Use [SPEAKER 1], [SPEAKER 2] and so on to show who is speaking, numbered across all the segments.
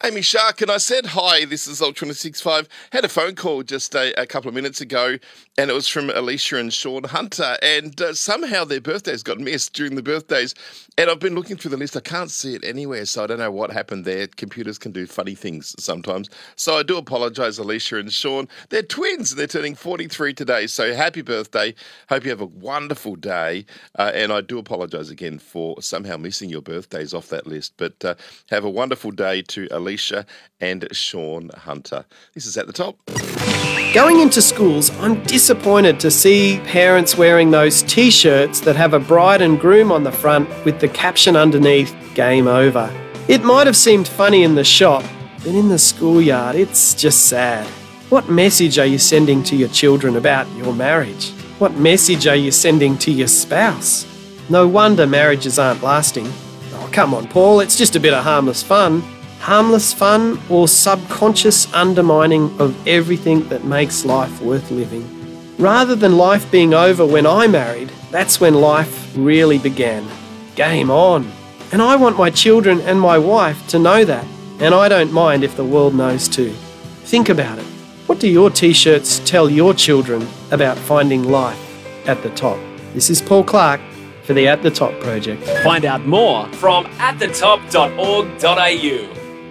[SPEAKER 1] Amy Shark, and I said, hi, this is Ultra 1065. Had a phone call just a couple of minutes ago, and it was from Alicia and Sean Hunter, and somehow their birthdays got missed during the birthdays, and I've been looking through the list. I can't see it anywhere, so I don't know what happened there. Computers can do funny things sometimes, so I do apologise, Alicia and Sean. They're twins, and they're turning 43 today, so happy birthday. Hope you have a wonderful day, and I do apologise again for somehow missing your birthdays off that list, but have a wonderful day to Alicia and Sean Hunter. This is At the Top.
[SPEAKER 2] Going into schools, I'm disappointed to see parents wearing those T-shirts that have a bride and groom on the front with the caption underneath, "Game over." It might have seemed funny in the shop, but in the schoolyard, it's just sad. What message are you sending to your children about your marriage? What message are you sending to your spouse? No wonder marriages aren't lasting. Oh, come on, Paul, it's just a bit of harmless fun. Harmless fun or subconscious undermining of everything that makes life worth living. Rather than life being over when I married, that's when life really began. Game on. And I want my children and my wife to know that, and I don't mind if the world knows too. Think about it. What do your T-shirts tell your children about finding life at the top? This is Paul Clark for the At the Top Project.
[SPEAKER 3] Find out more from atthetop.org.au.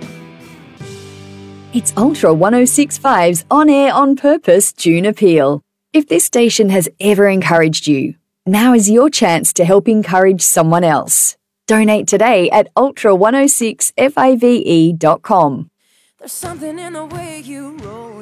[SPEAKER 4] It's Ultra 1065's On Air On Purpose June Appeal. If this station has ever encouraged you, now is your chance to help encourage someone else. Donate today at ultra106fave.com.
[SPEAKER 5] There's something in the way you roll.